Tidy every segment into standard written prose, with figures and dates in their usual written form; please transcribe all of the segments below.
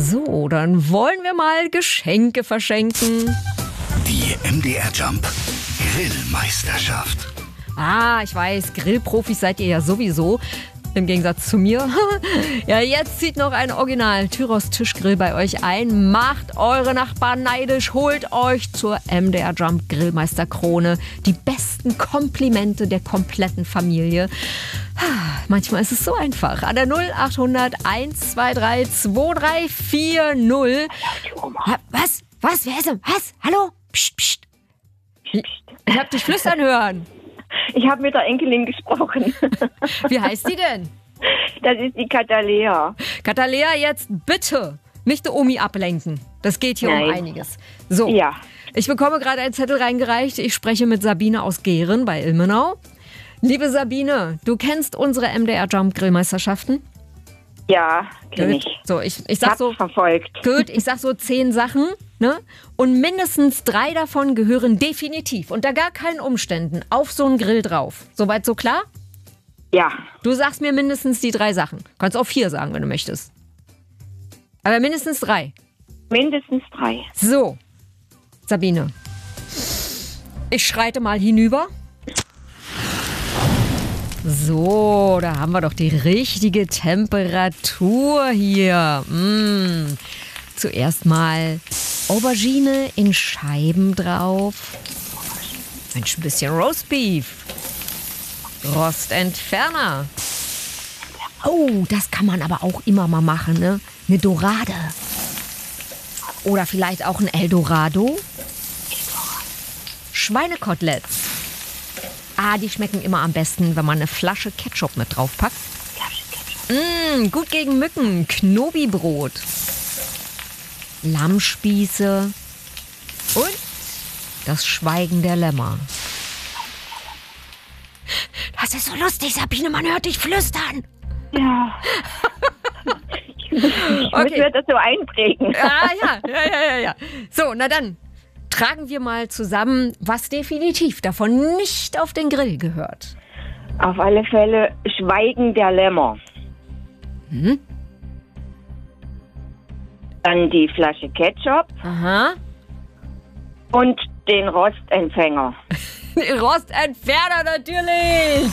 So, dann wollen wir mal Geschenke verschenken. Die MDR Jump Grillmeisterschaft. Ah, ich weiß, Grillprofis seid ihr ja sowieso. Im Gegensatz zu mir. Ja, jetzt zieht noch ein Original Tyros Tischgrill bei euch ein. Macht eure Nachbarn neidisch. Holt euch zur MDR Jump Grillmeisterkrone die besten Komplimente der kompletten Familie. Manchmal ist es so einfach. An der 0800 123 2340. Was? Wer ist denn? Was? Hallo? Psst, psst. Ich hab dich flüstern hören. Ich habe mit der Enkelin gesprochen. Wie heißt die denn? Das ist die Katalea. Katalea, jetzt bitte nicht die Omi ablenken. Das geht hier um einiges. So, Ja. Ich bekomme gerade einen Zettel reingereicht. Ich spreche mit Sabine aus Gehren bei Ilmenau. Liebe Sabine, du kennst unsere MDR Jump Grillmeisterschaften? Ja, kenne ich. So, ich sag so, verfolgt. gut, ich sag so 10 Sachen, ne? Und mindestens 3 davon gehören definitiv, unter gar keinen Umständen, auf so einen Grill drauf. Soweit so klar? Ja. Du sagst mir mindestens die 3 Sachen. Kannst auch 4 sagen, wenn du möchtest. Aber mindestens 3. Mindestens 3. So, Sabine. Ich schreite mal hinüber. So, da haben wir doch die richtige Temperatur hier. Zuerst mal Aubergine in Scheiben drauf. Mensch, ein bisschen Roastbeef. Rostentferner. Oh, das kann man aber auch immer mal machen, ne? Eine Dorade. Oder vielleicht auch ein Eldorado. Schweinekoteletts. Ah, die schmecken immer am besten, wenn man eine Flasche Ketchup mit draufpackt. Gut gegen Mücken. Knobi-Brot. Lammspieße. Und das Schweigen der Lämmer. Das ist so lustig, Sabine, man hört dich flüstern. Ja. Ich muss mir das so einprägen. Ja. So, na dann. Tragen wir mal zusammen, was definitiv davon nicht auf den Grill gehört. Auf alle Fälle Schweigen der Lämmer. Dann die Flasche Ketchup. Aha. Und den Rostempfänger. Rostentferner natürlich.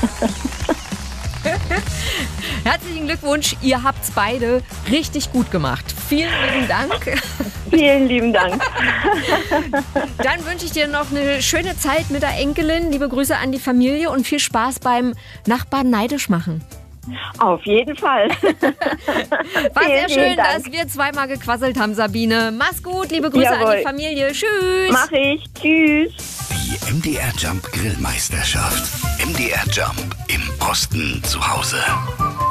Herzlichen Glückwunsch, ihr habt's beide richtig gut gemacht. Vielen lieben Dank. Vielen lieben Dank. Dann wünsche ich dir noch eine schöne Zeit mit der Enkelin. Liebe Grüße an die Familie und viel Spaß beim Nachbarn neidisch machen. Auf jeden Fall. War sehr schön, dass wir zweimal gequasselt haben, Sabine. Mach's gut, liebe Grüße an die Familie. Tschüss. Mach ich. Tschüss. Die MDR Jump Grillmeisterschaft. MDR Jump im Osten zu Hause.